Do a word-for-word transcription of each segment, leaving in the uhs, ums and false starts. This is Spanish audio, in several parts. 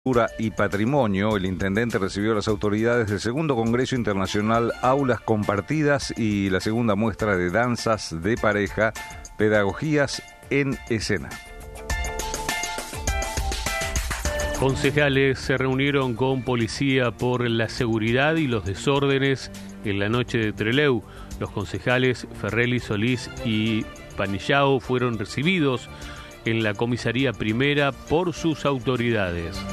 Y Patrimonio, el intendente recibió a las autoridades del segundo Congreso Internacional Aulas Compartidas y la segunda muestra de danzas de pareja, Pedagogías en Escena. Concejales se reunieron con policía por la seguridad y los desórdenes en la noche de Trelew. Los concejales Ferrelli, Solís y Panillao fueron recibidos en la comisaría primera por sus autoridades.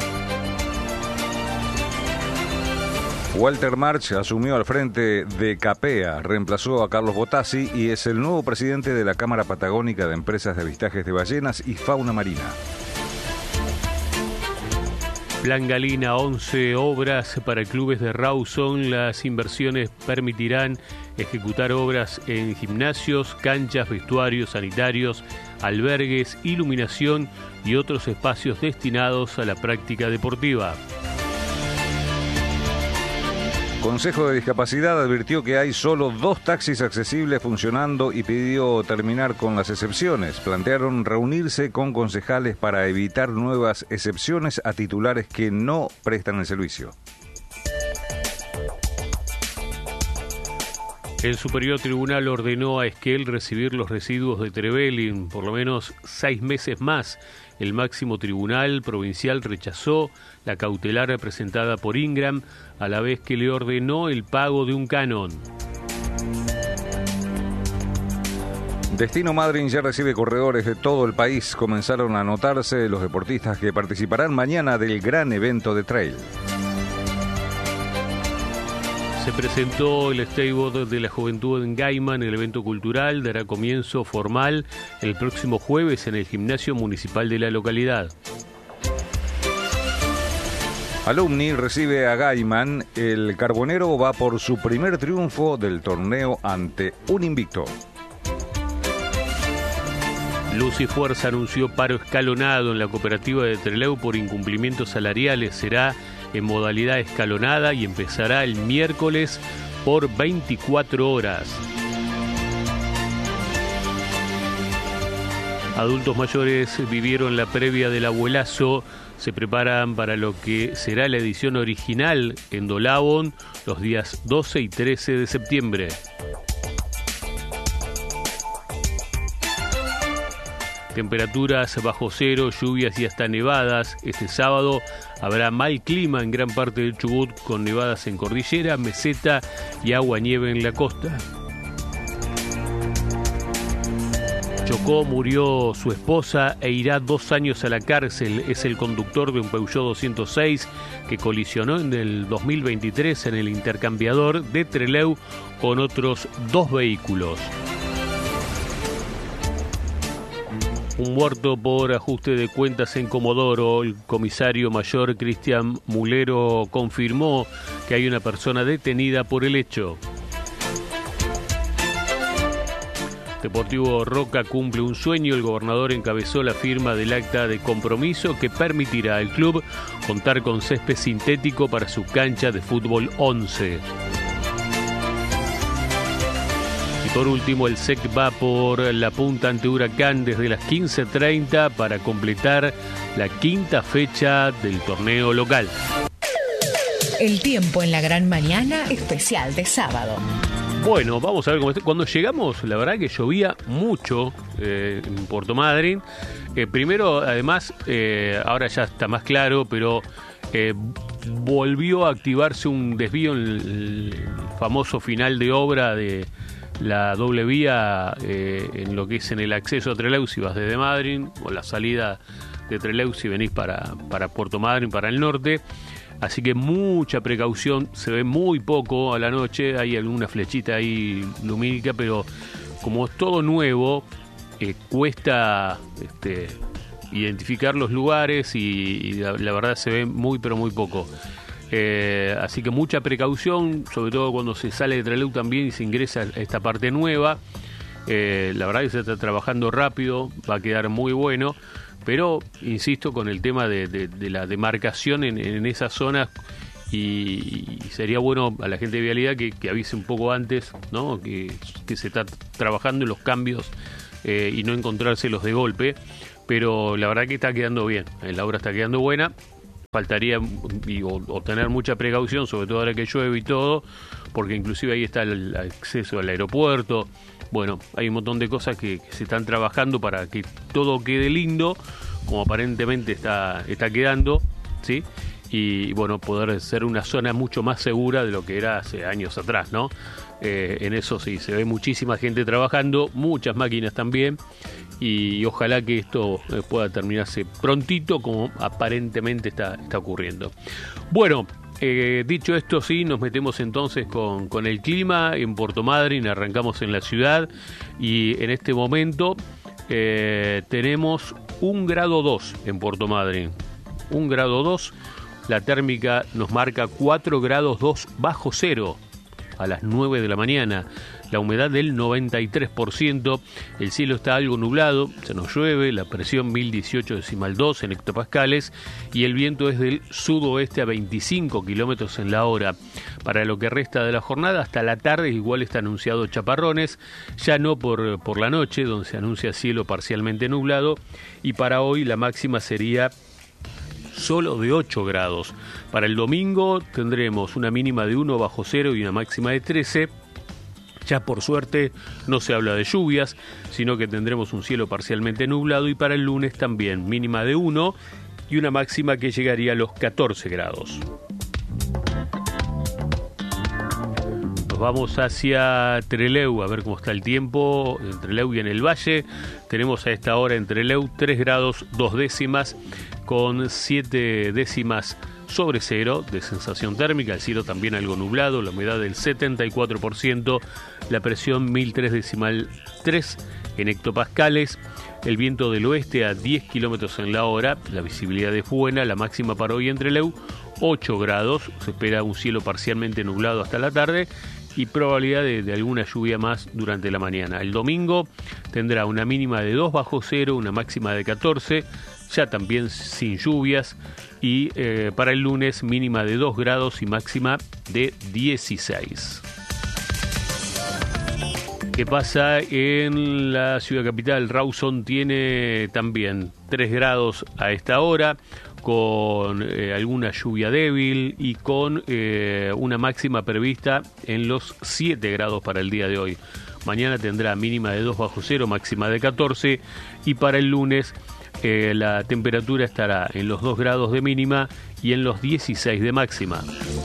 Walter March asumió al frente de CAPEA, reemplazó a Carlos Botassi y es el nuevo presidente de la Cámara Patagónica de Empresas de Avistajes de Ballenas y Fauna Marina. Plan Galina, once obras para clubes de Rawson. Las inversiones permitirán ejecutar obras en gimnasios, canchas, vestuarios sanitarios, albergues, iluminación y otros espacios destinados a la práctica deportiva. Consejo de Discapacidad advirtió que hay solo dos taxis accesibles funcionando y pidió terminar con las excepciones. Plantearon reunirse con concejales para evitar nuevas excepciones a titulares que no prestan el servicio. El Superior Tribunal ordenó a Esquel recibir los residuos de Trevelin por lo menos seis meses más. El máximo tribunal provincial rechazó la cautelar presentada por Ingram, a la vez que le ordenó el pago de un canon. Destino Madryn ya recibe corredores de todo el país. Comenzaron a anotarse los deportistas que participarán mañana del gran evento de trail. Se presentó el stable de la juventud en Gaiman. El evento cultural dará comienzo formal el próximo jueves en el gimnasio municipal de la localidad. Alumni recibe a Gaiman. El Carbonero va por su primer triunfo del torneo ante un invicto. Luz y Fuerza anunció paro escalonado en la cooperativa de Trelew por incumplimientos salariales. Será en modalidad escalonada y empezará el miércoles por veinticuatro horas. Adultos mayores vivieron la previa del abuelazo, se preparan para lo que será la edición original en Dolabón los días doce y trece de septiembre. Temperaturas bajo cero, lluvias y hasta nevadas. Este sábado habrá mal clima en gran parte del Chubut, con nevadas en cordillera, meseta y agua-nieve en la costa. Chocó, murió su esposa e irá dos años a la cárcel. Es el conductor de un Peugeot doscientos seis que colisionó en el dos mil veintitrés en el intercambiador de Trelew con otros dos vehículos. Un muerto por ajuste de cuentas en Comodoro. El comisario mayor Cristian Mulero confirmó que hay una persona detenida por el hecho. Deportivo Roca cumple un sueño. El gobernador encabezó la firma del acta de compromiso que permitirá al club contar con césped sintético para su cancha de fútbol once. Y por último, el S E C va por la punta ante Huracán desde las quince treinta para completar la quinta fecha del torneo local. El tiempo en la gran mañana especial de sábado. Bueno, vamos a ver cómo está. Cuando llegamos, la verdad que llovía mucho eh, en Puerto Madryn. Eh, primero, además, eh, ahora ya está más claro, pero eh, volvió a activarse un desvío en el famoso final de obra de la doble vía eh, en lo que es en el acceso a Trelew si vas desde Madryn, o la salida de Trelew si venís para, para Puerto Madryn, para el norte. Así que mucha precaución, se ve muy poco a la noche, hay alguna flechita ahí lumínica, pero como es todo nuevo, eh, cuesta este, identificar los lugares y, y la, la verdad se ve muy pero muy poco. Eh, así que mucha precaución, sobre todo cuando se sale de Trelew también y se ingresa a esta parte nueva. Eh, la verdad que se está trabajando rápido, va a quedar muy bueno, pero insisto con el tema de, de, de la demarcación en, en esas zonas y, y sería bueno a la gente de Vialidad que, que avise un poco antes, ¿no? que, que se está trabajando en los cambios eh, y no encontrárselos de golpe, pero la verdad que está quedando bien, la obra está quedando buena. faltaría y, o, o tener mucha precaución, sobre todo ahora que llueve y todo, porque inclusive ahí está el acceso al aeropuerto. Bueno, hay un montón de cosas que, que se están trabajando para que todo quede lindo, como aparentemente está, está quedando, ¿sí? Y bueno, poder ser una zona mucho más segura de lo que era hace años atrás, ¿no? Eh, en eso sí, se ve muchísima gente trabajando, muchas máquinas también, y, y ojalá que esto eh, pueda terminarse prontito, como aparentemente está, está ocurriendo. Bueno, eh, dicho esto, sí, nos metemos entonces con, con el clima en Puerto Madryn, arrancamos en la ciudad, y en este momento eh, tenemos un grado dos en Puerto Madryn, un grado dos. La térmica nos marca cuatro grados dos bajo cero a las nueve de la mañana. La humedad del noventa y tres por ciento. El cielo está algo nublado, se nos llueve. La presión mil dieciocho decimal dos en hectopascales. Y el viento es del sudoeste a veinticinco kilómetros en la hora. Para lo que resta de la jornada, hasta la tarde igual está anunciado chaparrones. Ya no por, por la noche, donde se anuncia cielo parcialmente nublado. Y para hoy la máxima sería solo de ocho grados. Para el domingo tendremos una mínima de uno bajo cero y una máxima de trece. Ya por suerte no se habla de lluvias, sino que tendremos un cielo parcialmente nublado, y para el lunes también mínima de uno y una máxima que llegaría a los catorce grados. Nos vamos hacia Trelew a ver cómo está el tiempo en Trelew y en el Valle. Tenemos a esta hora en Trelew tres grados dos décimas con siete décimas sobre cero de sensación térmica, el cielo también algo nublado, la humedad del setenta y cuatro por ciento, la presión mil tres decimal tres en hectopascales, el viento del oeste a diez kilómetros en la hora, la visibilidad es buena, la máxima para hoy en Trelew ocho grados, se espera un cielo parcialmente nublado hasta la tarde y probabilidad de, de alguna lluvia más durante la mañana. El domingo tendrá una mínima de dos bajo cero, una máxima de catorce, ya también sin lluvias, y eh, para el lunes mínima de dos grados y máxima de dieciséis. ¿Qué pasa en la ciudad capital? Rawson tiene también tres grados a esta hora, con eh, alguna lluvia débil y con eh, una máxima prevista en los siete grados para el día de hoy. Mañana tendrá mínima de dos bajo cero, máxima de catorce, y para el lunes Eh, la temperatura estará en los dos grados de mínima y en los dieciséis de máxima.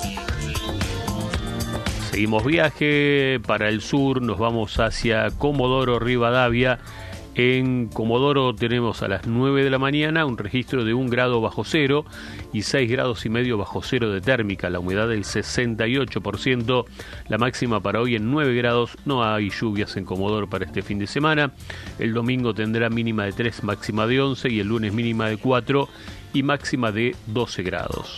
Seguimos viaje para el sur, nos vamos hacia Comodoro Rivadavia. En Comodoro tenemos a las nueve de la mañana un registro de un grado bajo cero y seis grados y medio bajo cero de térmica, la humedad del sesenta y ocho por ciento, la máxima para hoy en nueve grados, no hay lluvias en Comodoro para este fin de semana. El domingo tendrá mínima de tres, máxima de once, y el lunes mínima de cuatro y máxima de doce grados.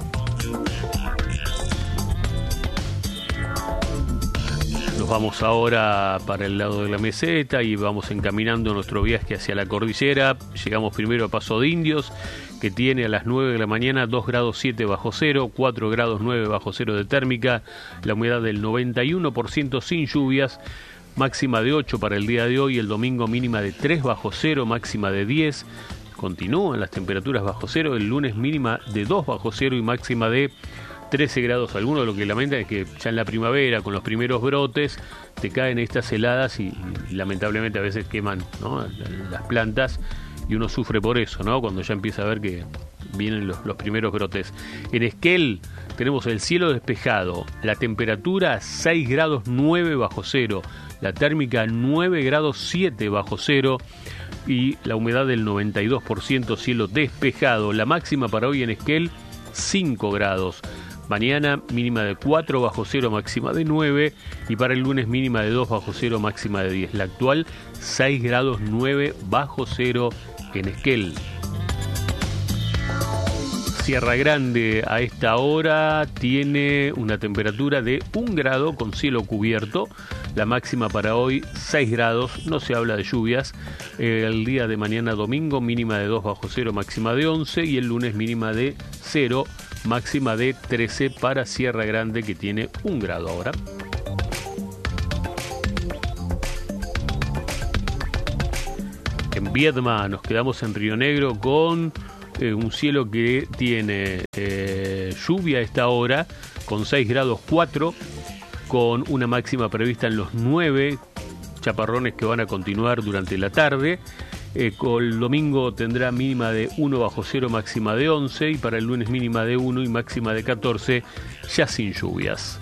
Nos vamos ahora para el lado de la meseta y vamos encaminando nuestro viaje hacia la cordillera. Llegamos primero a Paso de Indios, que tiene a las nueve de la mañana dos grados siete bajo cero, cuatro grados nueve bajo cero de térmica, la humedad del noventa y uno por ciento sin lluvias, máxima de ocho para el día de hoy, el domingo mínima de tres bajo cero, máxima de diez. Continúan las temperaturas bajo cero, el lunes mínima de dos bajo cero y máxima de trece grados. Algunos lo que lamentan es que ya en la primavera, con los primeros brotes, te caen estas heladas y, y lamentablemente a veces queman, ¿no?, las plantas, y uno sufre por eso, ¿no?, cuando ya empieza a ver que vienen los, los primeros brotes. En Esquel tenemos el cielo despejado, la temperatura seis grados nueve bajo cero, la térmica nueve grados siete bajo cero y la humedad del noventa y dos por ciento, cielo despejado. La máxima para hoy en Esquel cinco grados. Mañana mínima de cuatro bajo cero, máxima de nueve, y para el lunes mínima de dos bajo cero, máxima de diez. La actual seis grados nueve bajo cero en Esquel. Sierra Grande a esta hora tiene una temperatura de un grado con cielo cubierto. La máxima para hoy seis grados, no se habla de lluvias. El día de mañana domingo mínima de dos bajo cero, máxima de once, y el lunes mínima de cero, máxima de trece para Sierra Grande, que tiene un grado ahora. En Viedma nos quedamos en Río Negro con eh, un cielo que tiene eh, lluvia a esta hora, con seis grados cuatro, con una máxima prevista en los nueve, chaparrones que van a continuar durante la tarde. Eh, el domingo tendrá mínima de uno bajo cero, máxima de once, y para el lunes mínima de uno y máxima de catorce, ya sin lluvias.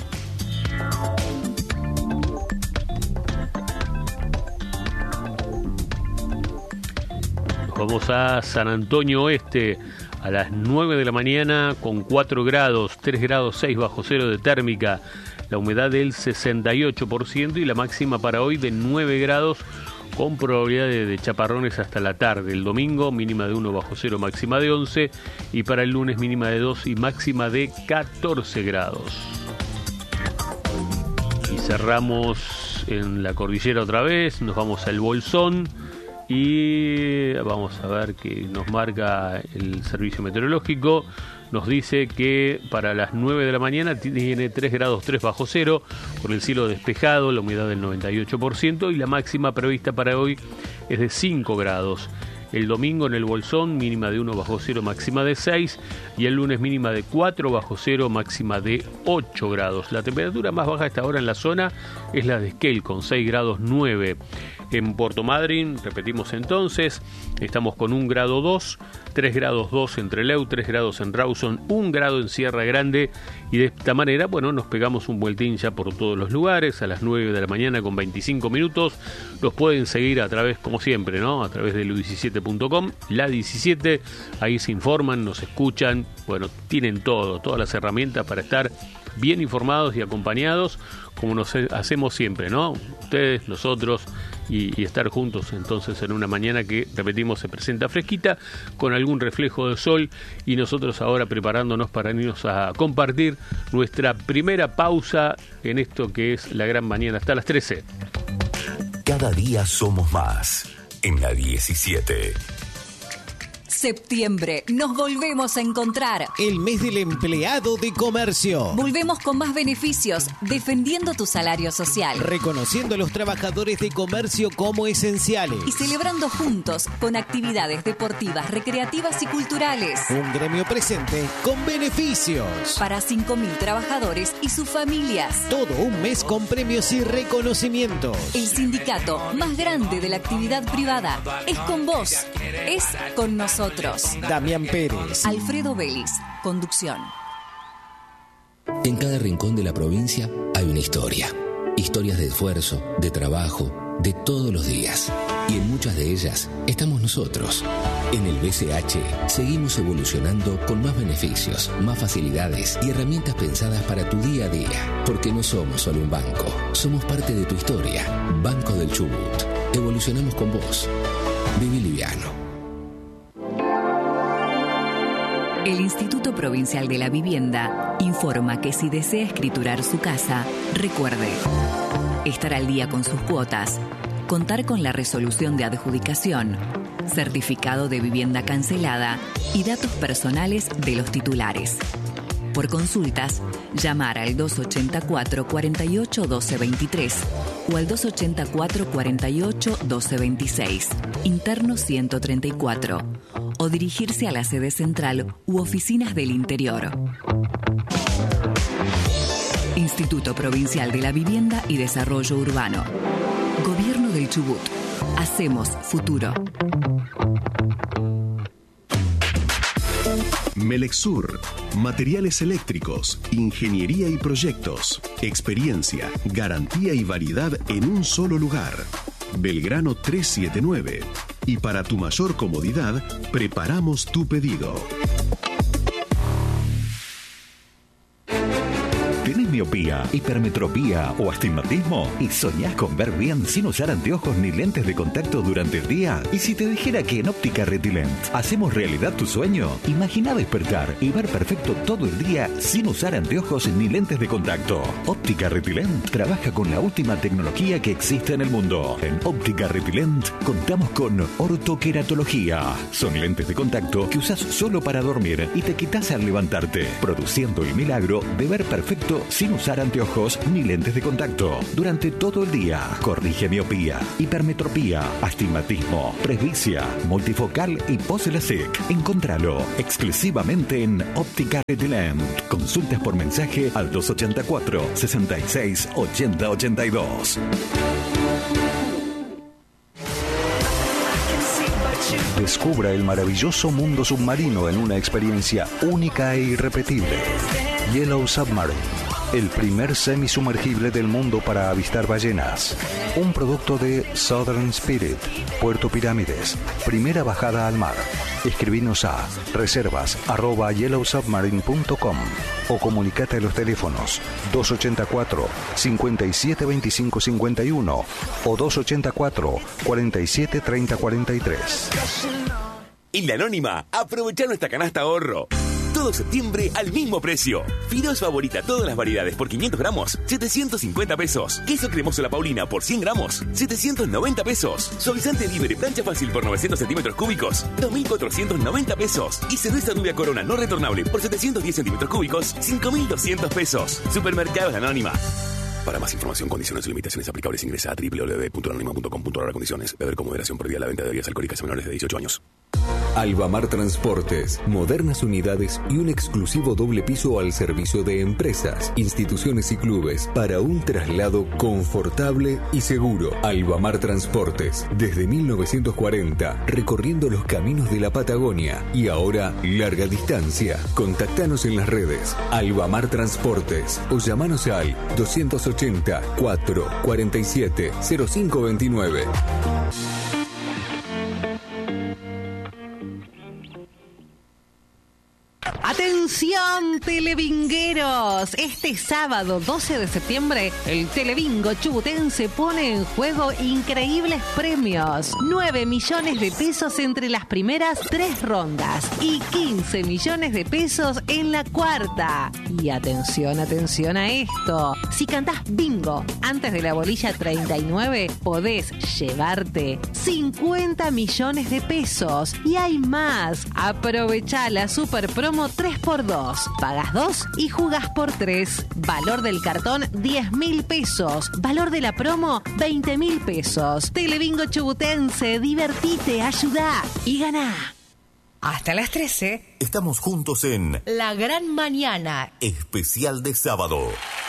Vamos a San Antonio Oeste a las nueve de la mañana con cuatro grados, tres grados seis bajo cero de térmica, la humedad del sesenta y ocho por ciento y la máxima para hoy de nueve grados con probabilidad de, de chaparrones hasta la tarde. El domingo mínima de uno bajo cero, máxima de once, y para el lunes mínima de dos y máxima de catorce grados. Y cerramos en la cordillera otra vez, nos vamos al Bolsón. Y vamos a ver qué nos marca el servicio meteorológico. Nos dice que para las nueve de la mañana tiene tres grados tres bajo cero, con el cielo despejado, la humedad del noventa y ocho por ciento, y la máxima prevista para hoy es de cinco grados. El domingo en el Bolsón mínima de uno bajo cero, máxima de seis, y el lunes mínima de cuatro bajo cero, máxima de ocho grados. La temperatura más baja a esta hora en la zona es la de Esquel, con seis grados nueve. En Puerto Madryn, repetimos entonces, estamos con un grado dos, tres grados dos en Trelew, tres grados en Rawson, un grado en Sierra Grande, y de esta manera, bueno, nos pegamos un vueltín ya por todos los lugares, a las nueve de la mañana con veinticinco minutos. Los pueden seguir a través, como siempre, ¿no? A través de lu diecisiete punto com, la diecisiete, ahí se informan, nos escuchan, bueno, tienen todo, todas las herramientas para estar bien informados y acompañados, como nos hacemos siempre, ¿no? Ustedes, nosotros, y, y estar juntos entonces en una mañana que, repetimos, se presenta fresquita, con algún reflejo de sol, y nosotros ahora preparándonos para irnos a compartir nuestra primera pausa en esto que es la gran mañana, hasta las trece. Cada día somos más en la diecisiete. Septiembre, nos volvemos a encontrar. El mes del empleado de comercio. Volvemos con más beneficios, defendiendo tu salario social. Reconociendo a los trabajadores de comercio como esenciales. Y celebrando juntos con actividades deportivas, recreativas y culturales. Un gremio presente con beneficios. Para cinco mil trabajadores y sus familias. Todo un mes con premios y reconocimientos. El sindicato más grande de la actividad privada es con vos, es con nosotros. Damián Pérez, Alfredo Vélez, conducción. En cada rincón de la provincia hay una historia. Historias de esfuerzo, de trabajo, de todos los días. Y en muchas de ellas estamos nosotros. En el B C H seguimos evolucionando con más beneficios, más facilidades y herramientas pensadas para tu día a día. Porque no somos solo un banco, somos parte de tu historia. Banco del Chubut. Evolucionamos con vos. Viví liviano. El Instituto Provincial de la Vivienda informa que si desea escriturar su casa, recuerde estar al día con sus cuotas, contar con la resolución de adjudicación, certificado de vivienda cancelada y datos personales de los titulares. Por consultas, llamar al doscientos ochenta y cuatro, cuarenta y ocho, doce veintitrés o al doscientos ochenta y cuatro, cuarenta y ocho, doce veintiséis, interno ciento treinta y cuatro, o dirigirse a la sede central u oficinas del interior. Instituto Provincial de la Vivienda y Desarrollo Urbano. Gobierno del Chubut. Hacemos futuro. Melexur, materiales eléctricos, ingeniería y proyectos, experiencia, garantía y variedad en un solo lugar. Belgrano trescientos setenta y nueve. Y para tu mayor comodidad, preparamos tu pedido. ¿Tenés miopía, hipermetropía o astigmatismo? ¿Y soñás con ver bien sin usar anteojos ni lentes de contacto durante el día? ¿Y si te dijera que en Óptica Retilent hacemos realidad tu sueño? Imagina despertar y ver perfecto todo el día sin usar anteojos ni lentes de contacto. Óptica Óptica Retilent trabaja con la última tecnología que existe en el mundo. En Óptica Retilent contamos con ortoqueratología. Son lentes de contacto que usas solo para dormir y te quitas al levantarte, produciendo el milagro de ver perfecto sin usar anteojos ni lentes de contacto. Durante todo el día, corrige miopía, hipermetropía, astigmatismo, presbicia, multifocal y pos-LASIK. Encontralo exclusivamente en Óptica Retilent. Consultas por mensaje al dos ochenta y cuatro, sesenta y seis, ochenta ochenta y dos. Descubra el maravilloso mundo submarino en una experiencia única e irrepetible. Yellow Submarine, el primer semisumergible del mundo para avistar ballenas. Un producto de Southern Spirit, Puerto Pirámides. Primera bajada al mar. Escribinos a reservas arroba yellow submarine punto com o comunicate a los teléfonos dos ochenta y cuatro, cincuenta y siete veinticinco cincuenta y uno o dos ochenta y cuatro, cuarenta y siete treinta cuarenta y tres. En La Anónima, aprovechá nuestra canasta ahorro. Todo septiembre al mismo precio. Fideos Favorita, todas las variedades por quinientos gramos, setecientos cincuenta pesos. Queso cremoso La Paulina por cien gramos, setecientos noventa pesos. Suavizante Libre Plancha Fácil por novecientos centímetros cúbicos, dos mil cuatrocientos noventa pesos. Y cerveza Rubia Corona no retornable por setecientos diez centímetros cúbicos, cinco mil doscientos pesos. Supermercados La Anónima. Para más información, condiciones y limitaciones aplicables, ingresa a doble u doble u doble u punto la anónima punto com punto a r condiciones. Beber con moderación, prohibida la venta de bebidas alcohólicas a menores de dieciocho años. Albamar Transportes, modernas unidades y un exclusivo doble piso al servicio de empresas, instituciones y clubes para un traslado confortable y seguro. Albamar Transportes, desde mil novecientos cuarenta, recorriendo los caminos de la Patagonia y ahora larga distancia. Contactanos en las redes Albamar Transportes o llamanos al doscientos ochenta, cuatro, cuarenta y siete, cero cinco veintinueve. ¡Atención, televingueros! Este sábado doce de septiembre, el Telebingo Chubutense pone en juego increíbles premios. nueve millones de pesos entre las primeras tres rondas y quince millones de pesos en la cuarta. Y atención, atención a esto. Si cantás bingo antes de la bolilla treinta y nueve, podés llevarte cincuenta millones de pesos. Y hay más. Aprovechá la super promo tres por dos. Pagas dos y jugás por tres. Valor del cartón diez mil pesos. Valor de la promo veinte mil pesos. Telebingo Chubutense, divertite, ayudá y ganá. Hasta las trece. Estamos juntos en La Gran Mañana. Especial de Sábado.